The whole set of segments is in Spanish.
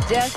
Ya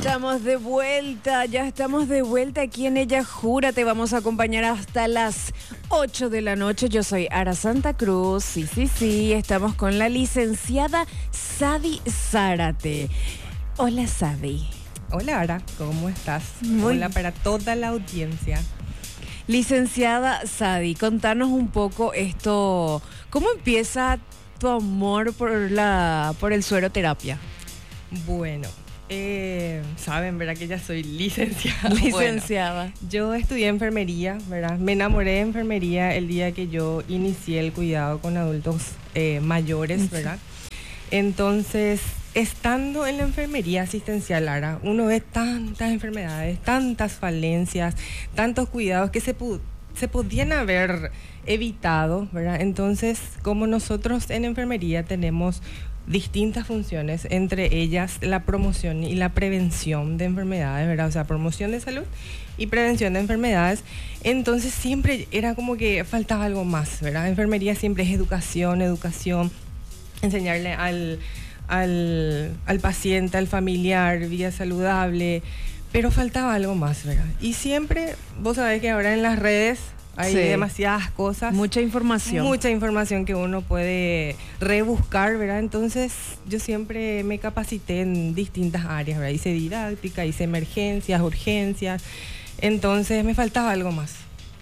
estamos de vuelta aquí en Ella Jura. Te vamos a acompañar hasta las 8 de la noche. Yo soy Ara Santa Cruz. Sí. Estamos con la licenciada Sadi Zárate. Hola, Sadi. Hola, Ara. ¿Cómo estás? Hola para toda la audiencia. Licenciada Sadi, contanos un poco esto. ¿Cómo empieza tu amor por el sueroterapia? Bueno, saben, ¿verdad? Que ya soy licenciada. Licenciada. Bueno, yo estudié enfermería, ¿verdad? Me enamoré de enfermería el día que yo inicié el cuidado con adultos mayores, ¿verdad? Entonces, estando en la enfermería asistencial, Lara, uno ve tantas enfermedades, tantas falencias, tantos cuidados que se podían haber evitado, ¿verdad? Entonces, como nosotros en enfermería tenemos distintas funciones, entre ellas la promoción y la prevención de enfermedades, ¿verdad? O sea, promoción de salud y prevención de enfermedades. Entonces siempre era como que faltaba algo más, ¿verdad? Enfermería siempre es educación, enseñarle al paciente, al familiar, vida saludable, pero faltaba algo más, ¿verdad? Y siempre, vos sabés que ahora en las redes hay demasiadas cosas. Mucha información que uno puede rebuscar, ¿verdad? Entonces, yo siempre me capacité en distintas áreas, ¿verdad? Hice didáctica, hice emergencias, urgencias. Entonces, me faltaba algo más.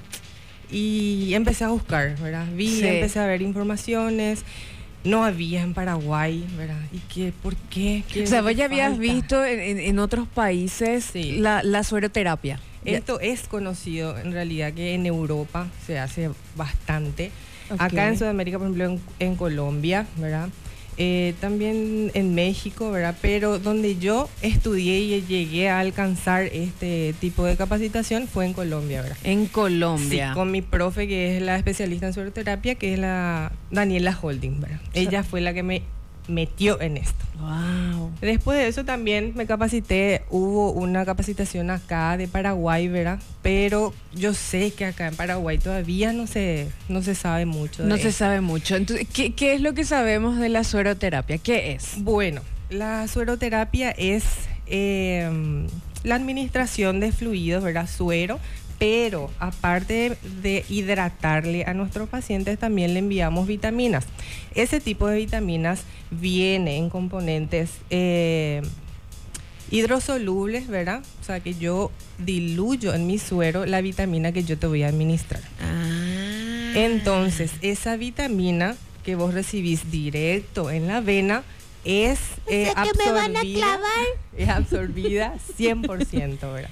Y empecé a buscar, ¿verdad? Empecé a ver informaciones. No había en Paraguay, ¿verdad? ¿Y por qué? O sea, vos ya habías visto en otros países la sueroterapia. Esto es conocido en realidad que en Europa se hace bastante. Okay. Acá en Sudamérica, por ejemplo, en Colombia, ¿verdad? También en México, ¿verdad? Pero donde yo estudié y llegué a alcanzar este tipo de capacitación fue en Colombia, ¿verdad? En Colombia. Sí, con mi profe, que es la especialista en sueroterapia, que es la Daniela Holding, ¿verdad? Ella fue la que me metió en esto. Wow. Después de eso también me capacité, hubo una capacitación acá de Paraguay, ¿verdad? Pero yo sé que acá en Paraguay todavía no se sabe mucho. Se sabe mucho. Entonces, ¿qué es lo que sabemos de la sueroterapia? ¿Qué es? Bueno, la sueroterapia es la administración de fluidos, ¿verdad? Suero. Pero aparte de hidratarle a nuestros pacientes, también le enviamos vitaminas. Ese tipo de vitaminas viene en componentes hidrosolubles, ¿verdad? O sea, que yo diluyo en mi suero la vitamina que yo te voy a administrar. Entonces, esa vitamina que vos recibís directo en la vena es absorbida, que me van a clavar. Es absorbida 100%, ¿verdad?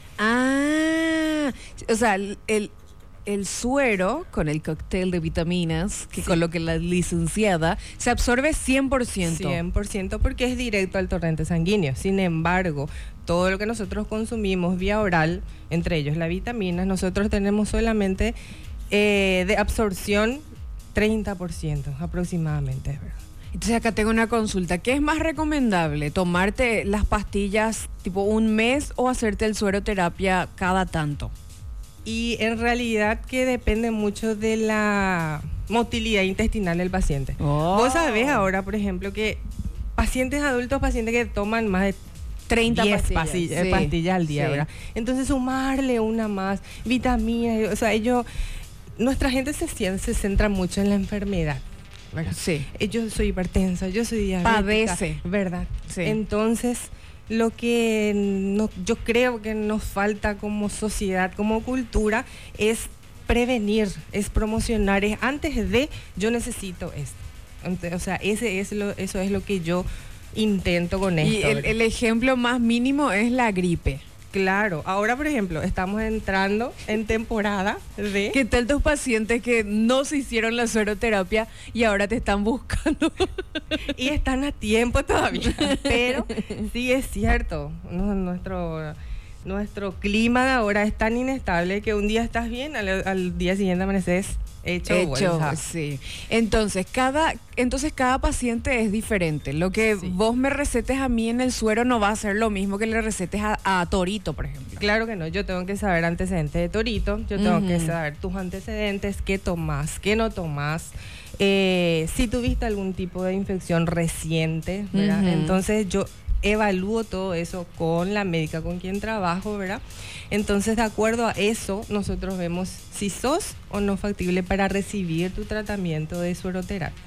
O sea, el suero con el cóctel de vitaminas que coloque la licenciada se absorbe 100%. 100% porque es directo al torrente sanguíneo. Sin embargo, todo lo que nosotros consumimos vía oral, entre ellos la vitamina, nosotros tenemos solamente de absorción 30% aproximadamente, ¿verdad? Entonces acá tengo una consulta. ¿Qué es más recomendable? ¿Tomarte las pastillas tipo un mes o hacerte el sueroterapia cada tanto? Y en realidad que depende mucho de la motilidad intestinal del paciente. Vos sabés ahora, por ejemplo, que pacientes adultos, pacientes que toman más de 30 pastillas al día, ¿verdad? Entonces sumarle una más, vitaminas, o sea, nuestra gente se centra mucho en la enfermedad, ¿verdad? Sí. Yo soy hipertensa, yo soy diabética. Padece. ¿Verdad? Sí. Entonces, lo que yo creo que nos falta como sociedad, como cultura, es prevenir, es promocionar, es antes de yo necesito esto. Entonces, o sea, eso es lo que yo intento con esto. Y el ejemplo más mínimo es la gripe. Claro, ahora por ejemplo estamos entrando en temporada de... ¿Qué tal tus pacientes que no se hicieron la sueroterapia y ahora te están buscando? Y están a tiempo todavía, pero sí es cierto, nuestro clima de ahora es tan inestable que un día estás bien, al día siguiente amaneces hecho sí. Entonces cada paciente es diferente. Lo que vos me recetes a mí en el suero no va a ser lo mismo que le recetes a Torito, por ejemplo. Claro que no, yo tengo que saber antecedentes de Torito, yo tengo que saber tus antecedentes, qué tomás, qué no tomás, si tuviste algún tipo de infección reciente, ¿verdad? Entonces yo evalúo todo eso con la médica con quien trabajo, ¿verdad? Entonces, de acuerdo a eso, nosotros vemos si sos o no factible para recibir tu tratamiento de sueroterapia.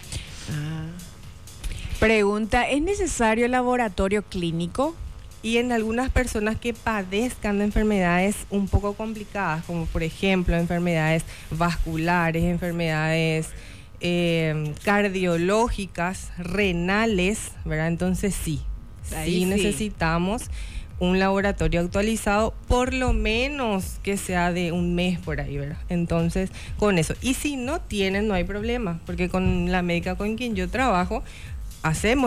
Pregunta, ¿es necesario el laboratorio clínico? Y en algunas personas que padezcan de enfermedades un poco complicadas, como por ejemplo enfermedades vasculares, enfermedades cardiológicas, renales, ¿verdad? Entonces sí necesitamos un laboratorio actualizado, por lo menos que sea de un mes por ahí, ¿verdad? Entonces, con eso. Y si no tienen, no hay problema, porque con la médica con quien yo trabajo, hacemos